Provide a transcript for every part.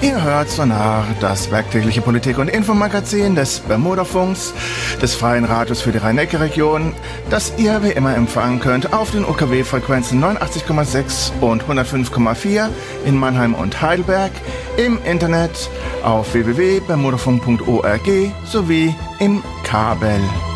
Ihr hört Sonar, das werktägliche Politik- und Infomagazin des Bermudafunks, des Freien Radios für die Rhein-Neckar-Region, das ihr wie immer empfangen könnt auf den UKW-Frequenzen 89,6 und 105,4 in Mannheim und Heidelberg, im Internet auf www.bermudafunk.org sowie im Kabel.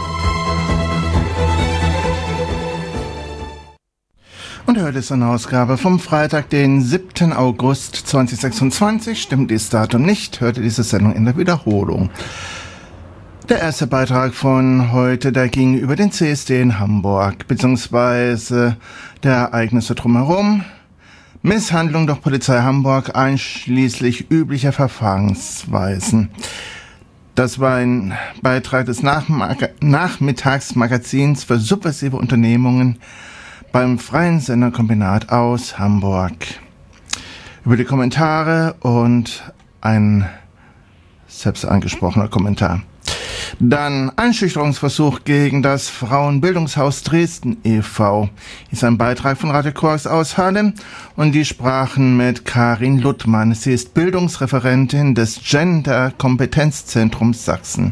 Und heute ist eine Ausgabe vom Freitag, den 7. August 2026. Stimmt dieses Datum nicht, hört ihr diese Sendung in der Wiederholung. Der erste Beitrag von heute, der ging über den CSD in Hamburg, beziehungsweise der Ereignisse drumherum. Misshandlung durch Polizei Hamburg, einschließlich üblicher Verfahrensweisen. Das war ein Beitrag des Nachmittagsmagazins für subversive Unternehmungen beim Freien Senderkombinat aus Hamburg. Über die Kommentare und ein selbst angesprochener Kommentar. Dann Einschüchterungsversuch gegen das Frauenbildungshaus Dresden e.V. ist ein Beitrag von Radio Koax aus Halle und die sprachen mit Karin Luttmann. Sie ist Bildungsreferentin des Gender-Kompetenzzentrums Sachsen.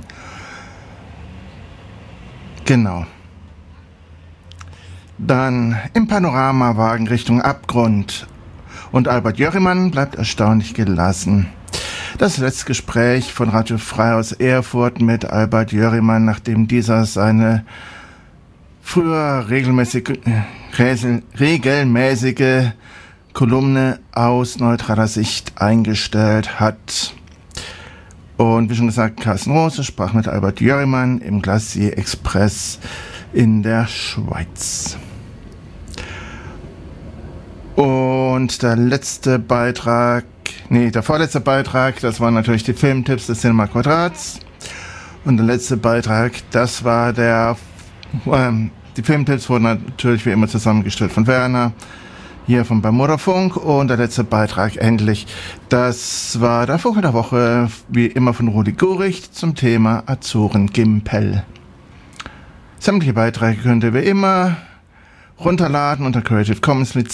Genau. Dann im Panoramawagen Richtung Abgrund und Albert Jörimann bleibt erstaunlich gelassen. Das letzte Gespräch von Radio Frei aus Erfurt mit Albert Jörimann, nachdem dieser seine früher regelmäßige Kolumne aus neutraler Sicht eingestellt hat. Und wie schon gesagt, Carsten Rose sprach mit Albert Jörimann im Glacier Express in der Schweiz. Und der vorletzte Beitrag, das waren natürlich die Filmtipps des Cinema Quadrats. Und der letzte Beitrag, das war die Filmtipps wurden natürlich wie immer zusammengestellt von Werner, hier vom Bermudafunk. Und der letzte Beitrag endlich, das war der Vogel der Woche, wie immer von Rudi Guricht zum Thema Azoren-Gimpel. Sämtliche Beiträge könnt ihr wie immer runterladen unter Creative Commons Lizenz